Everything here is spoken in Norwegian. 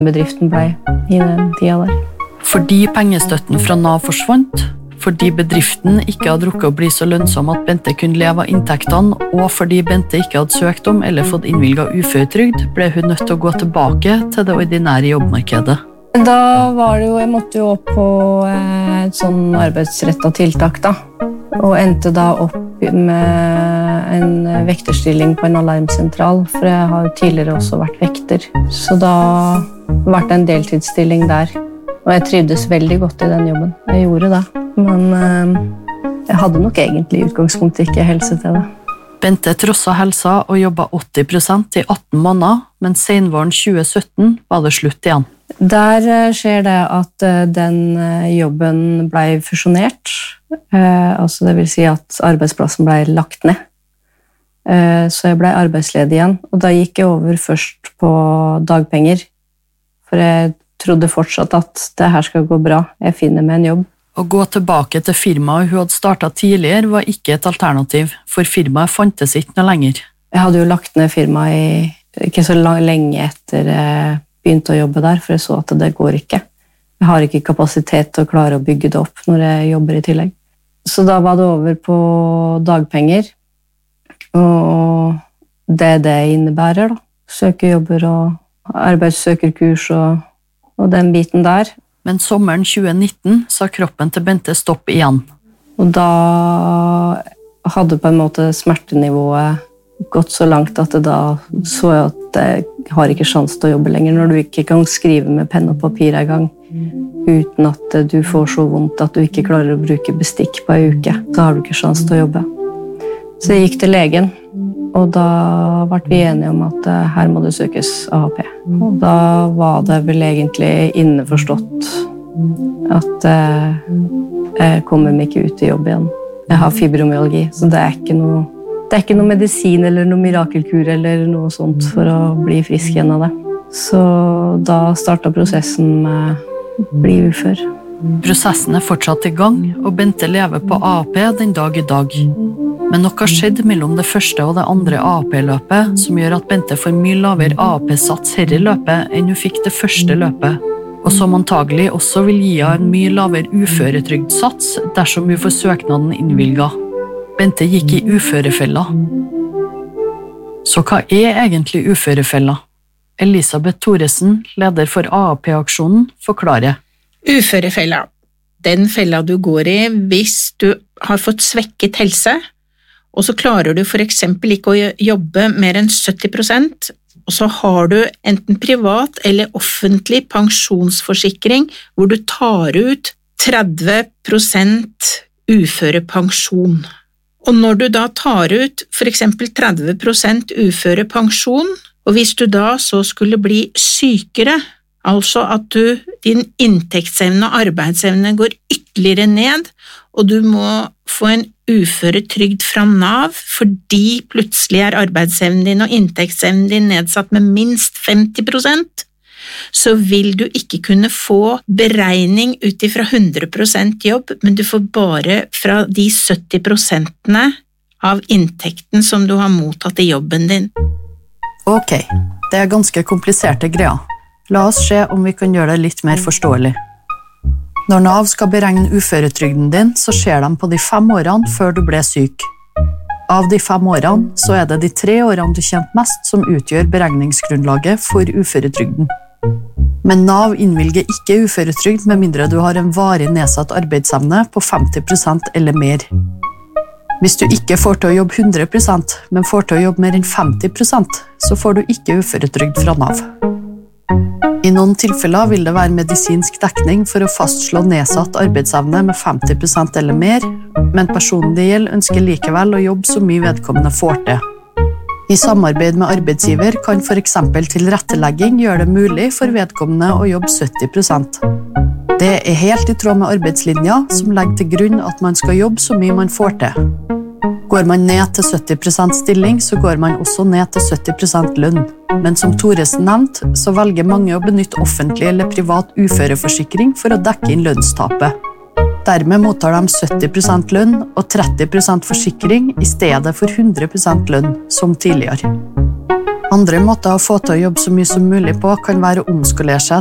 bedriften ble I den tida der. Fordi pengestøtten fra NAV forsvant, fordi bedriften ikke hadde rukket å bli så lønnsom at Bente kunne leve av inntektene, og fordi Bente ikke hadde søkt om eller fått innvilget uføretrygd, ble hun nødt til å gå tilbake til det ordinære jobbmarkedet. Da var det jo, jeg måtte jo opp på et sånn arbeidsrettet tiltak da, og endte da opp med en vekterstilling på en alarmsentral, for jeg har jo tidligere også vært vekter. Så da ble det en deltidsstilling der, og jeg trivdes veldig godt I den jobben. Jeg gjorde det, men jeg hadde nok egentlig I utgangspunktet ikke helse til det. Bente trosset helsa og jobbet 80% I 18 måneder, men senvåren 2017 var det slutt igjen. Der skjer det at den jobben ble fusjonert, altså det vil si at arbeidsplassen ble lagt ned. Så jeg ble arbeidsledig igjen, og da gikk jeg over først på dagpenger, for jeg trodde fortsatt at det her skal gå bra, jeg finner meg en jobb. Å gå tilbake til firmaet hun hadde startet tidligere var ikke et alternativ, for firmaet fantes ikke noe lenger. Jeg hadde jo lagt ned firmaet ikke så lenge etter jeg begynte å jobbe der, for jeg så at det går ikke. Jeg har ikke kapasitet til å klare å bygge det opp når jeg jobber I tillegg. Så da var det over på dagpenger, og det innebærer da. Søkejobber og arbeidssøkerkurs og den biten der. Men sommeren 2019 sa kroppen til Bente stopp igjen. Og da hadde på en måte smertenivået gått så langt at da så jeg at jeg har ikke sjans til å jobbe lenger når du ikke kan skrive med penn og papir en gang uten at du får så vondt at du ikke klarer å bruke bestikk på en uke. Så har du ikke sjans til å jobbe. Så jeg gikk til legen, og da ble vi enige om at her må det søkes AHP. Og da var det vel egentlig innforstått at jeg kommer meg ikke ut I jobb igjen. Jeg har fibromyalgi, så det er ikke noe medisin eller noe mirakelkur eller noe sånt for å bli frisk igjen av det. Så da startet prosessen med å bli ufør. Prosessen fortsatt I gang, og Bente lever på AAP den dag I dag. Men noe har skjedd mellom det første og det andre AAP-løpet som gjør at Bente får mye lavere AAP-sats her I løpet enn hun fikk det første løpet, og som antagelig også vil gi henne en mye lavere uføretrygdsats dersom hun får søknaden innvilget. Bente gikk I uførefella. Så hva egentlig uførefella? Elisabeth Thoresen, leder for AAP-aksjonen, forklarer. Uførefella. Den fella du går I hvis du har fått svekket helse, og så klarer du for eksempel ikke å jobbe mer enn 70%, og så har du enten privat eller offentlig pensjonsforsikring hvor du tar ut 30% uførepensjon. Og når du da tar ut for eksempel 30% uførepensjon, og hvis du da så skulle bli sykere, altså at din inntektsevne og arbeidsevne går ytterligere ned, og du må få en uføretrygd fra NAV fordi plutselig arbeidsevnen din og inntektsevnen din nedsatt med minst 50%, så vil du ikke kunne få beregning ut ifra 100% jobb, men du får bare fra de 70% av inntekten som du har mottatt I jobben din. Ok, det ganske kompliserte greier. La oss se om vi kan gjøre det litt mer forståelig. Når NAV skal beregne uføretrygden din, så skjer de på de 5 årene før du ble syk. Av de 5 årene, så det de 3 årene du tjente mest som utgjør beregningsgrunnlaget for uføretrygden. Men NAV innvilger ikke uføretrygd med mindre du har en varig nedsatt arbeidsevne på 50% eller mer. Hvis du ikke får til å jobbe 100%, men får til å jobbe mer enn 50%, så får du ikke uføretrygd fra NAV. I noen tilfeller vil det være medisinsk dekning for å fastslå nedsatt arbeidsevne med 50% eller mer, men personen det gjelder ønsker likevel å jobbe så mye vedkommende får til. I samarbeid med arbeidsgiver kan for eksempel tilrettelegging gjøre det mulig for vedkommende å jobbe 70%. Det helt I tråd med arbeidslinja, som legger til grunn at man skal jobbe så mye man får til. Går man ned til 70% stilling, så går man også ned til 70% lønn. Men som Thoresen nevnte, så velger mange å benytte offentlig eller privat uføreforsikring for å dekke inn lønnstapet. Dermed mottar de 70% lønn og 30% forsikring I stedet for 100% lønn, som tidligere. Andre måter å få til å jobbe så mye som mulig på kan være å omskolere seg